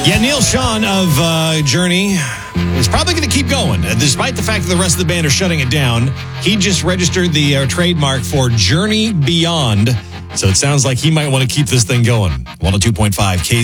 Yeah, Neil Sean of Journey is probably going to keep going, despite the fact that the rest of the band are shutting it down. He just registered the trademark for Journey Beyond, so it sounds like he might want to keep this thing going. 102.5 K.